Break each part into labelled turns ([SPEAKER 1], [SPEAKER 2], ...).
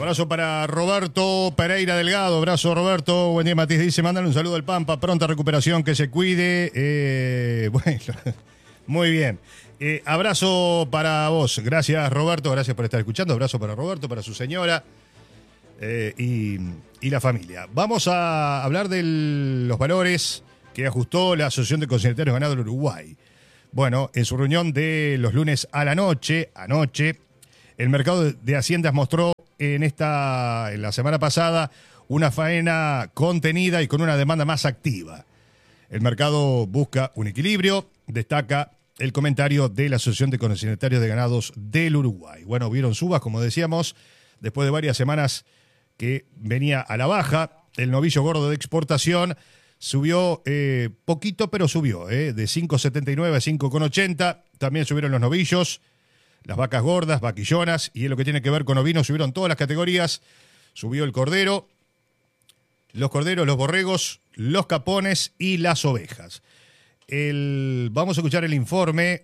[SPEAKER 1] Abrazo para Roberto Pereira Delgado. Abrazo, Roberto. Buen día, Matías. Dice, mándale un saludo al Pampa. Pronta recuperación, que se cuide. Bueno, muy bien. Abrazo para vos. Gracias, Roberto. Gracias por estar escuchando. Abrazo para Roberto, para su señora y la familia. Vamos a hablar de los valores que ajustó la Asociación de Consignatarios de Ganado del Uruguay. Bueno, en su reunión de los lunes a la noche, anoche, el mercado de Haciendas mostró en la semana pasada una faena contenida y con una demanda más activa. El mercado busca un equilibrio, destaca el comentario de la Asociación de Consignatarios de Ganados del Uruguay. Bueno, vieron subas, como decíamos, después de varias semanas que venía a la baja. El novillo gordo de exportación subió poquito, pero subió, de 5,79 a 5,80. También subieron los novillos, las vacas gordas, vaquillonas, y en lo que tiene que ver con ovinos subieron todas las categorías. Subió el cordero, los corderos, los borregos, los capones y las ovejas. Vamos a escuchar el informe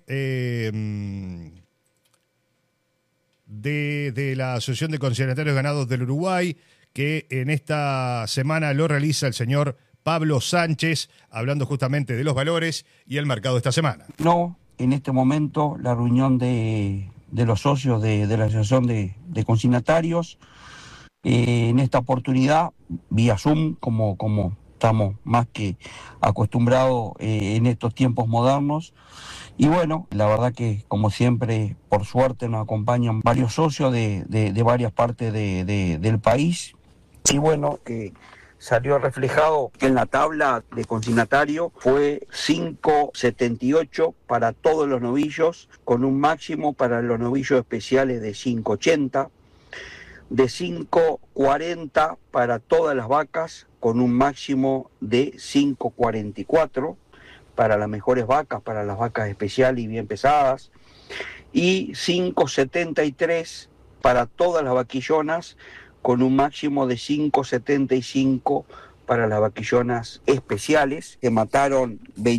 [SPEAKER 1] de la Asociación de Consignatarios de Ganados del Uruguay, que en esta semana lo realiza el señor Pablo Sánchez, hablando justamente de los valores y el mercado esta semana.
[SPEAKER 2] No, en este momento la reunión de los socios de la Asociación de Consignatarios, en esta oportunidad, vía Zoom, como estamos más que acostumbrados en estos tiempos modernos. Y bueno, la verdad que como siempre, por suerte nos acompañan varios socios de varias partes del país. Y bueno, que salió reflejado que en la tabla de consignatario fue 5,78 para todos los novillos, con un máximo para los novillos especiales de 5,80, de 5,40 para todas las vacas, con un máximo de 5,44 para las mejores vacas, para las vacas especiales y bien pesadas, y 5,73 para todas las vaquillonas, con un máximo de 5,75 para las vaquillonas especiales. Se mataron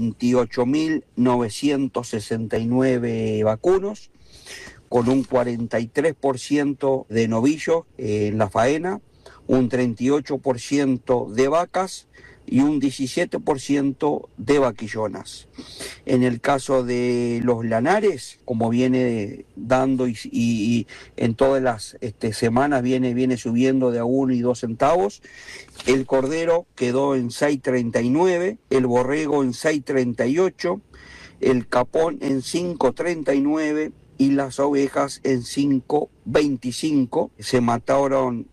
[SPEAKER 2] 28.969 vacunos, con un 43% de novillos en la faena, un 38% de vacas y un 17% de vaquillonas. En el caso de los lanares, como viene dando y en todas las semanas viene subiendo de a 1 y 2 centavos, el cordero quedó en 6,39, el borrego en 6,38, el capón en 5,39 y las ovejas en 5,25. Se mataron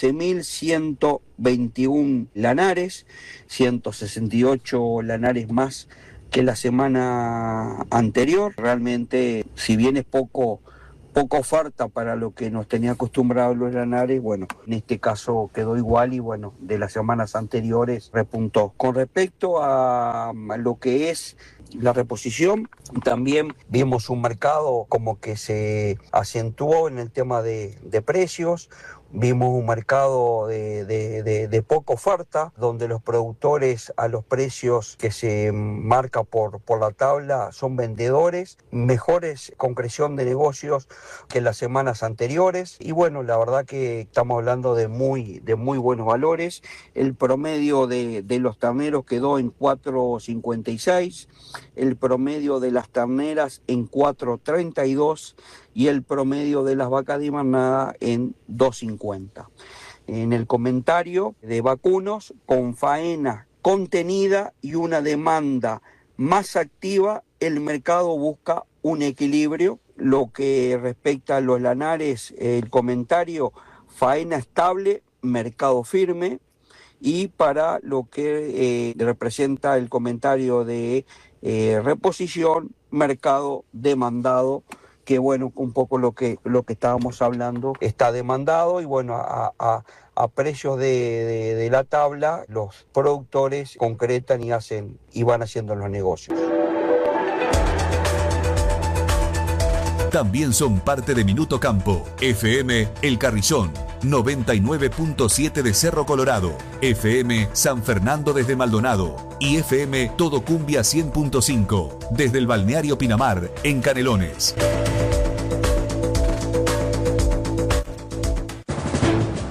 [SPEAKER 2] 11.121 lanares, 168 lanares más que la semana anterior. Realmente, si bien es poca oferta para lo que nos tenía acostumbrados los lanares, bueno, en este caso quedó igual y bueno, de las semanas anteriores repuntó. Con respecto a lo que es la reposición, también vimos un mercado como que se acentuó en el tema de precios. Vimos un mercado de poca oferta, donde los productores a los precios que se marca por la tabla son vendedores, mejores concreción de negocios que las semanas anteriores. Y bueno, la verdad que estamos hablando de muy buenos valores. El promedio de los terneros quedó en 4,56, el promedio de las terneras en 4,32 y el promedio de las vacas de manada en 2,50. En el comentario de vacunos, con faena contenida y una demanda más activa, el mercado busca un equilibrio. Lo que respecta a los lanares, el comentario, faena estable, mercado firme. Y para lo que representa el comentario de reposición, mercado demandado, que bueno, un poco lo que estábamos hablando, está demandado y bueno, a precios de la tabla, los productores concretan y van haciendo los negocios.
[SPEAKER 3] También son parte de Minuto Campo, FM El Carrizón, 99.7 de Cerro Colorado, FM San Fernando desde Maldonado y FM Todo Cumbia 100.5 desde el balneario Pinamar en Canelones.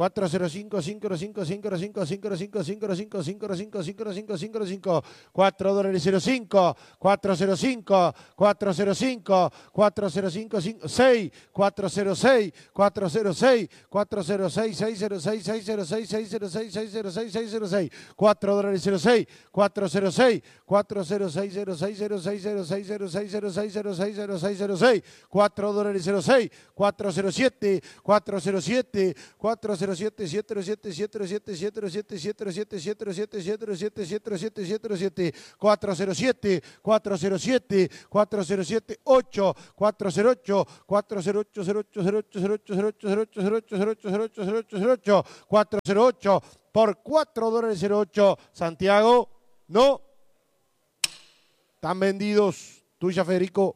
[SPEAKER 4] 405-505-505-505-505-505-505, $4.05, 405, 405, 405, 6, 406, 406, 406, 606, 606, 606, 606, 606, $4.06, 406, 406, 06, 06, 06, 06, 06, 06, 06, 06, $4.06, 407, 407, 407, 707, 707, 707, 707, 707, 707, 707, 707, 407, 407, 407, 8, 408, 408, 08, 08, 08, 08, 08, 08, 08, 08, 08, 08, 408 por $4.08. Santiago, no. Están vendidos. Tuya, Federico.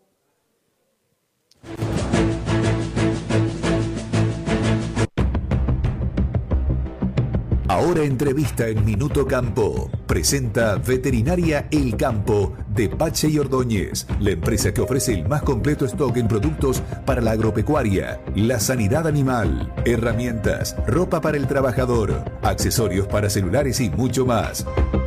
[SPEAKER 3] Ahora entrevista en Minuto Campo. Presenta Veterinaria El Campo de Pache y Ordóñez, la empresa que ofrece el más completo stock en productos para la agropecuaria, la sanidad animal, herramientas, ropa para el trabajador, accesorios para celulares y mucho más.